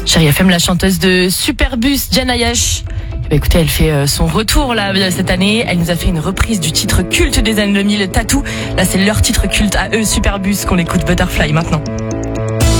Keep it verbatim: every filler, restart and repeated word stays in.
Chérie F M, la chanteuse de Superbus, Jana Yash. Bah écoutez, elle fait son retour là cette année. Elle nous a fait une reprise du titre culte des années deux mille, Tattoo. Là, c'est leur titre culte à eux, Superbus, qu'on écoute, Butterfly maintenant.